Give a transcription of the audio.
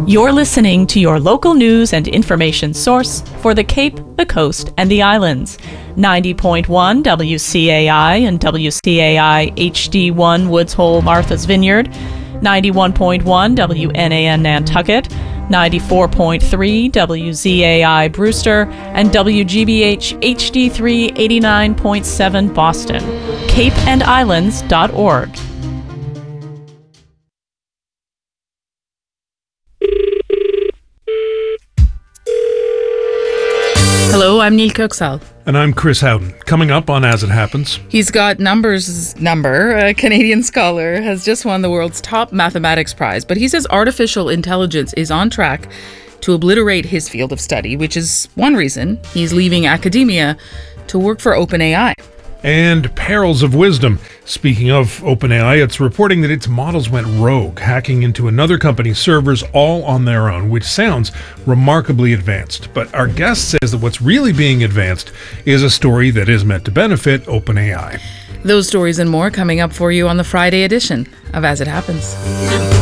You're listening to your local news and information source for the Cape, the Coast, and the Islands. 90.1 WCAI and WCAI HD1 Woods Hole, Martha's Vineyard. 91.1 WNAN Nantucket. 94.3 WZAI Brewster, and WGBH HD3 89.7 Boston. CapeandIslands.org. Hello, I'm Neil Kirksall. And I'm Chris Howden. Coming up on As It Happens. He's got numbers. A Canadian scholar has just won the world's top mathematics prize, but he says artificial intelligence is on track to obliterate his field of study, which is one reason he's leaving academia to work for OpenAI. And perils of wisdom. Speaking of OpenAI, it's reporting that its models went rogue, hacking into another company's servers all on their own, which sounds remarkably advanced. But our guest says that what's really being advanced is a story that is meant to benefit OpenAI. Those stories and more coming up for you on the Friday edition of As It Happens.